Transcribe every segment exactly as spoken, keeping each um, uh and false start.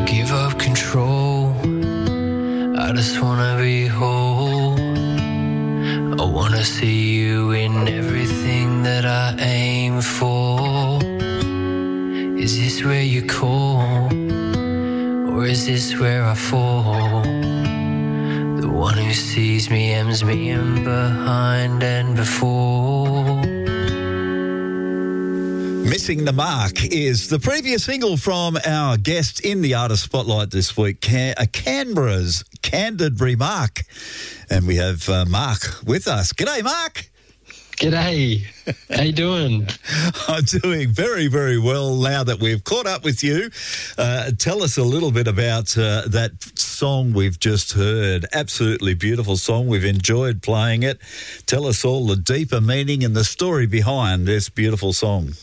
give up control. I just wanna be whole. I wanna see you in everything that I aim for. Is this where you call, or is this where I fall? The one who sees me, hems me in behind and before. Missing the Mark is the previous single from our guest in the Artist Spotlight this week, Can- uh, Canberra's Candid Remark. And we have uh, Mark with us. G'day, Mark. G'day. How you doing? I'm doing very, very well now that we've caught up with you. Uh, tell us a little bit about uh, that song we've just heard. Absolutely beautiful song. We've enjoyed playing it. Tell us all the deeper meaning and the story behind this beautiful song.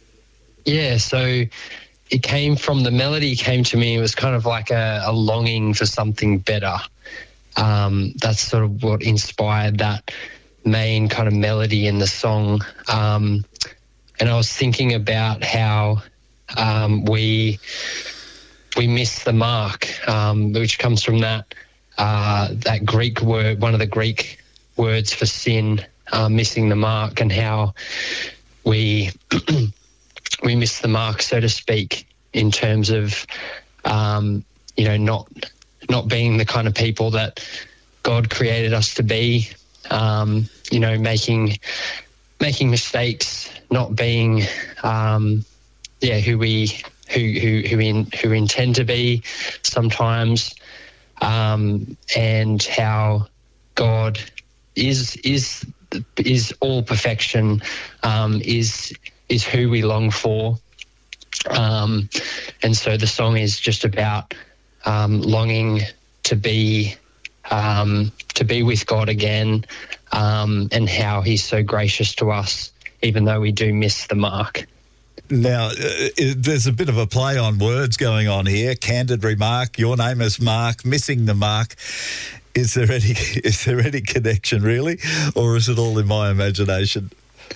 Yeah, so it came from, the melody came to me, it was kind of like a, a longing for something better. Um, that's sort of what inspired that main kind of melody in the song. Um, and I was thinking about how um, we we miss the mark, um, which comes from that uh, that Greek word, one of the Greek words for sin, uh, missing the mark, and how we we miss the mark, so to speak, in terms of um, you know not not being the kind of people that God created us to be. Um, you know, making making mistakes, not being, um, yeah, who we who who who, in, who intend to be sometimes, um, and how God is is is all perfection, um, is is who we long for, um, and so the song is just about um, longing to be. Um, to be with God again, um, and how he's so gracious to us, even though we do miss the mark. Now, uh, there's a bit of a play on words going on here. Candid Remark, your name is Mark, missing the mark. Is there any, is there any connection really, or is it all in my imagination?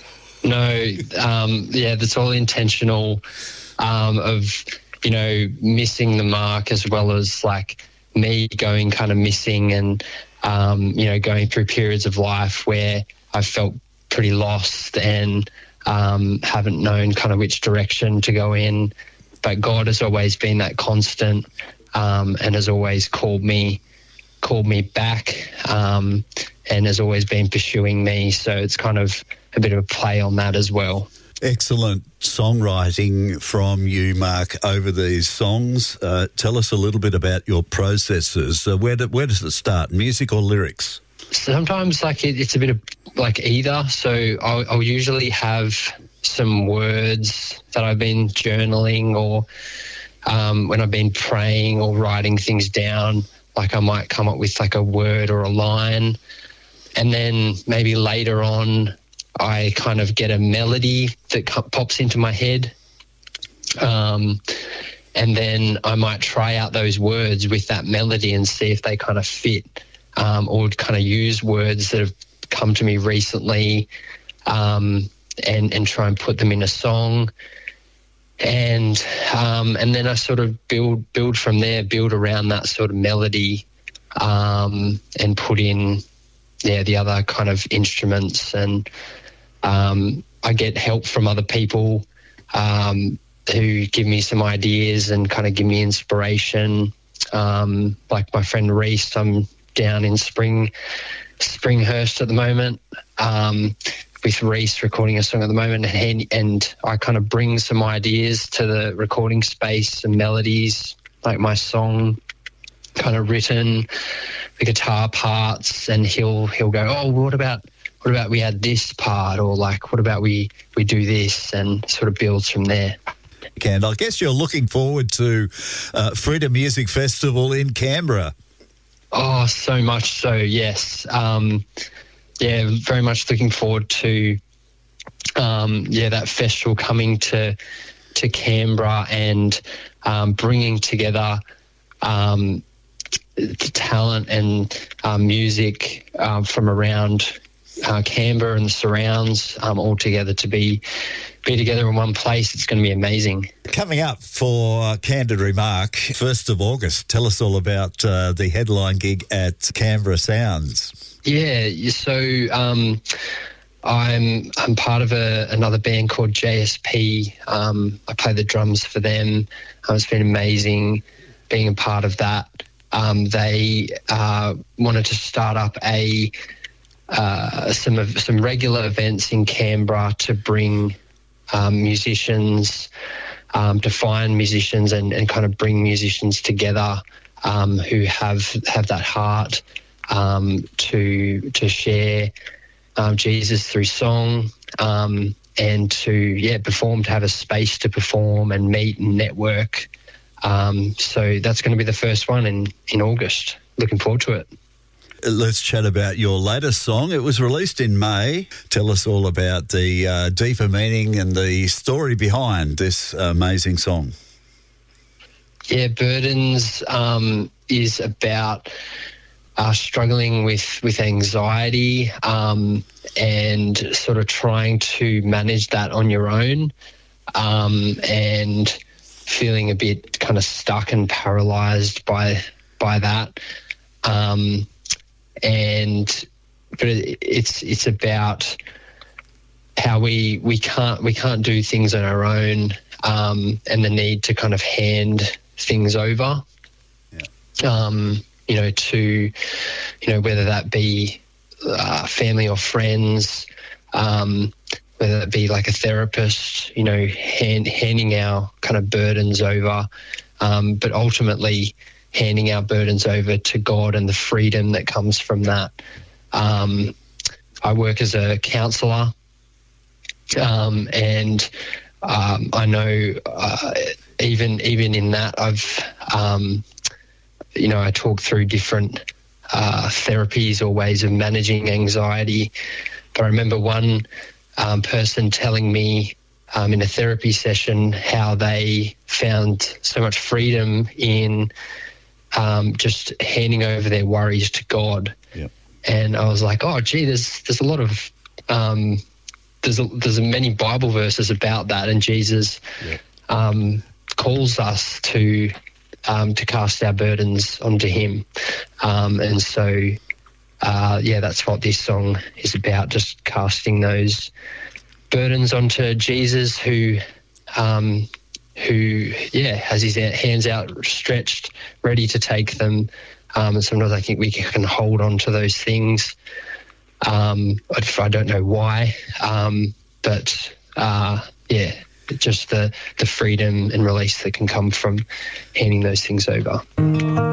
No, um, yeah, that's all intentional, um, of, you know, missing the mark, as well as like me going kind of missing and, um, you know, going through periods of life where I felt pretty lost and um, haven't known kind of which direction to go in. But God has always been that constant, um, and has always called me, called me back, um, and has always been pursuing me. So it's kind of a bit of a play on that as well. Excellent songwriting from you, Mark, over these songs. Uh, tell us a little bit about your processes. Uh, where, do, where does it start, music or lyrics? Sometimes like it, it's a bit of like either. So I'll, I'll usually have some words that I've been journaling, or um, when I've been praying or writing things down, like I might come up with like a word or a line. And then maybe later on, I kind of get a melody that pops into my head, um, and then I might try out those words with that melody and see if they kind of fit, um, or kind of use words that have come to me recently, um, and and try and put them in a song, and um, and then I sort of build build from there, build around that sort of melody, um, and put in yeah the other kind of instruments. And Um, I get help from other people um, who give me some ideas and kind of give me inspiration. Um, like my friend Reese, I'm down in Spring, Springhurst at the moment, um, with Reese recording a song at the moment, and, and I kind of bring some ideas to the recording space and melodies, like my song kind of written, the guitar parts, and he'll he'll go, oh, what about What about we add this part, or like, what about we, we do this, and sort of builds from there. And I guess you're looking forward to uh, Freedom Music Festival in Canberra. Oh, so much so, yes. Um, yeah, very much looking forward to, um, yeah, that festival coming to to Canberra and um, bringing together um, talent and uh, music um, from around uh, Canberra and the surrounds um, all together to be be together in one place. It's going to be amazing. Coming up for Candid Remark, first of August, tell us all about uh, the headline gig at Canberra Sounds. Yeah, so um, I'm I'm part of a, another band called J S P. Um, I play the drums for them. Um, it's been amazing being a part of that. Um, they uh, wanted to start up a uh, some of some regular events in Canberra to bring um, musicians, um, to find musicians and, and kind of bring musicians together um, who have have that heart um, to to share um, Jesus through song um, and to yeah perform, to have a space to perform and meet and network. Um, so that's going to be the first one in, in August. Looking forward to it. Let's chat about your latest song. It was released in May. Tell us all about the uh, deeper meaning and the story behind this amazing song. Yeah, Burdens um, is about uh, struggling with, with anxiety um, and sort of trying to manage that on your own um, and feeling a bit kind of stuck and paralyzed by by that. Um, and but it, it's it's about how we we can't we can't do things on our own um, and the need to kind of hand things over. Yeah. Um, you know, to you know whether that be uh, family or friends. Um, whether it be like a therapist, you know, hand, handing our kind of burdens over, um, but ultimately handing our burdens over to God and the freedom that comes from that. Um, I work as a counsellor, um, and um, I know uh, even even in that I've, um, you know, I talk through different uh, therapies or ways of managing anxiety. But I remember one Um, person telling me um, in a therapy session how they found so much freedom in um, just handing over their worries to God. Yep. And I was like, oh, gee, there's there's a lot of um, there's a, there's many Bible verses about that, and Jesus yep. um, calls us to um, to cast our burdens onto Him, um, and so. Uh, yeah, that's what this song is about, just casting those burdens onto Jesus who, um, who yeah, has his hands outstretched, ready to take them. Um, and sometimes I think we can hold on to those things. Um, I don't know why, um, but uh, yeah, just the, the freedom and release that can come from handing those things over.